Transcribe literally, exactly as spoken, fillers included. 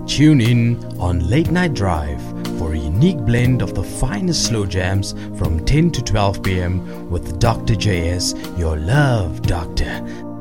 Tune in on Late Night Drive for a unique blend of the finest slow jams from ten to twelve p.m. with Doctor J S, your love doctor.